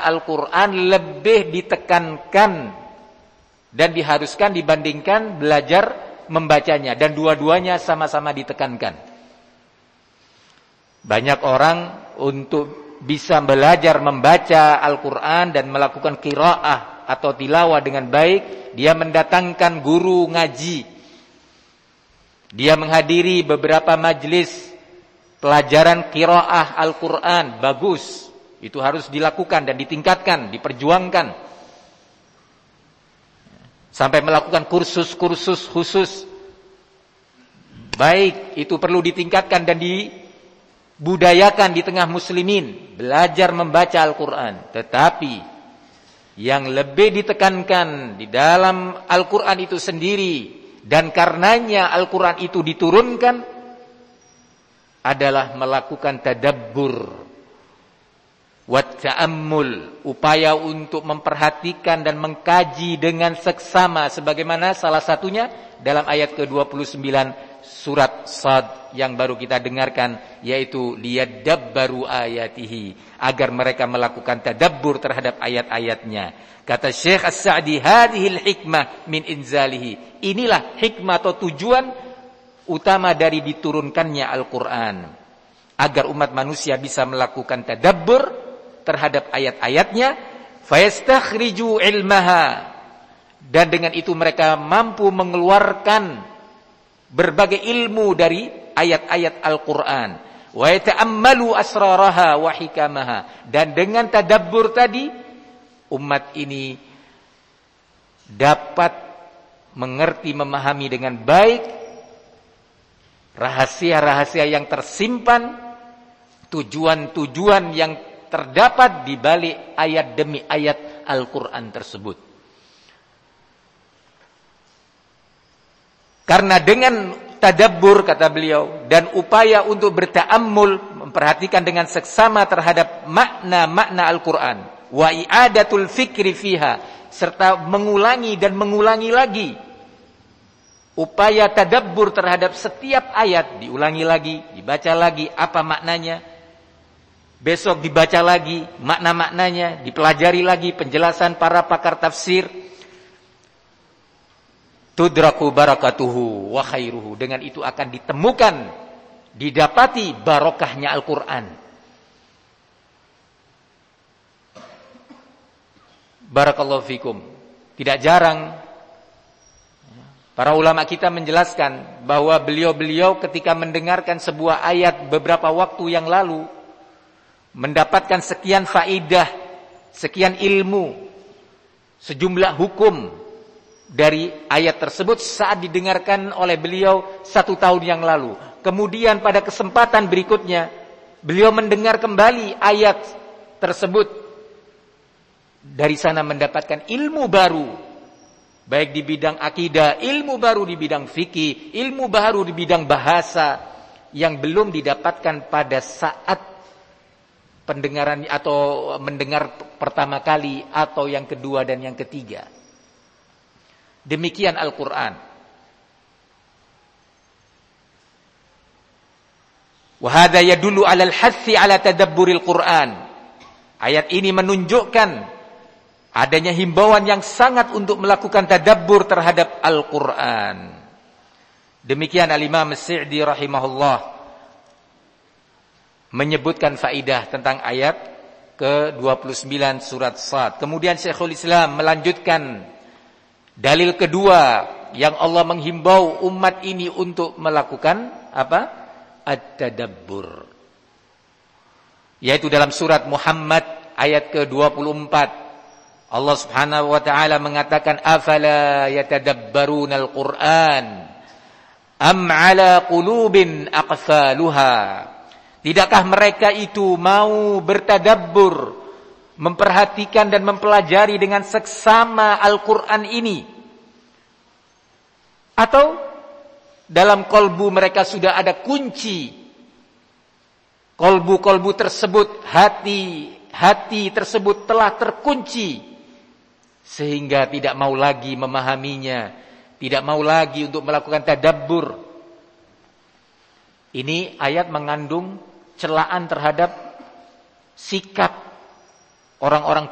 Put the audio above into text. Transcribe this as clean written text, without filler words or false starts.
Al-Quran lebih ditekankan dan diharuskan dibandingkan belajar membacanya, dan dua-duanya sama-sama ditekankan. Banyak orang untuk bisa belajar membaca Al-Quran dan melakukan qiraah atau tilawah dengan baik, dia mendatangkan guru ngaji, dia menghadiri beberapa majelis pelajaran qiraah Al-Quran. Bagus, itu harus dilakukan dan ditingkatkan, diperjuangkan, sampai melakukan kursus-kursus khusus. Baik, itu perlu ditingkatkan dan dibudayakan di tengah muslimin, belajar membaca Al-Quran. Tetapi yang lebih ditekankan di dalam Al-Quran itu sendiri, dan karenanya Al-Quran itu diturunkan, adalah melakukan tadabbur wa ta'ammul, upaya untuk memperhatikan dan mengkaji dengan seksama, sebagaimana salah satunya dalam ayat ke-29 surat Shad yang baru kita dengarkan, yaitu liyadabbaru ayatihi, agar mereka melakukan tadabbur terhadap ayat-ayatnya. Kata Syekh As-Sa'di, hadhil hikmah min inzalihi, inilah hikmah atau tujuan utama dari diturunkannya Al-Quran, agar umat manusia bisa melakukan tadabbur terhadap ayat-ayatnya, fayastakhriju ilmaha, dan dengan itu mereka mampu mengeluarkan berbagai ilmu dari ayat-ayat Al-Quran, wa yata'ammalu asraraha wa hikamaha, dan dengan tadabbur tadi umat ini dapat mengerti, memahami dengan baik rahasia-rahasia yang tersimpan, tujuan-tujuan yang terdapat di balik ayat demi ayat Al-Quran tersebut. Karena dengan tadabbur, kata beliau, dan upaya untuk berta'ammul, memperhatikan dengan seksama terhadap makna-makna Al-Quran, wa i'adatul fikri fiha, serta mengulangi dan mengulangi lagi, upaya tadabbur terhadap setiap ayat, diulangi lagi, dibaca lagi apa maknanya, besok dibaca lagi makna-maknanya, dipelajari lagi penjelasan para pakar tafsir. Tudraku barakatuhu wa khairuhu, dengan itu akan ditemukan, didapati barokahnya Al-Quran. Barakallahu fikum. Tidak jarang para ulama kita menjelaskan bahwa beliau-beliau ketika mendengarkan sebuah ayat beberapa waktu yang lalu, mendapatkan sekian faidah, sekian ilmu, sejumlah hukum dari ayat tersebut saat didengarkan oleh beliau 1 tahun yang lalu. Kemudian pada kesempatan berikutnya beliau mendengar kembali ayat tersebut, dari sana mendapatkan ilmu baru, baik di bidang akidah, ilmu baru di bidang fikih, ilmu baru di bidang bahasa, yang belum didapatkan pada saat pendengaran atau mendengar pertama kali, atau yang kedua dan yang ketiga. Demikian Al-Quran. Wa hadza yadullu 'ala al-hathi 'ala tadabburil Quran. Ayat ini menunjukkan adanya himbauan yang sangat untuk melakukan tadabbur terhadap Al-Quran. Demikian Al-Imam As-Sa'di rahimahullah menyebutkan faidah tentang ayat ke-29 surat Shad. Kemudian Syekhul Islam melanjutkan dalil kedua yang Allah menghimbau umat ini untuk melakukan apa? At-tadabbur. Yaitu dalam surat Muhammad ayat ke-24. Allah Subhanahu wa taala mengatakan, afala yatadabbarunal Qur'an am 'ala qulubin aqfaluha. Tidakkah mereka itu mau bertadabbur, memperhatikan dan mempelajari dengan seksama Al-Quran ini? Atau dalam kolbu mereka sudah ada kunci, kolbu-kolbu tersebut, hati tersebut telah terkunci, sehingga tidak mau lagi memahaminya, tidak mau lagi untuk melakukan tadabbur. Ini ayat mengandung celaan terhadap sikap orang-orang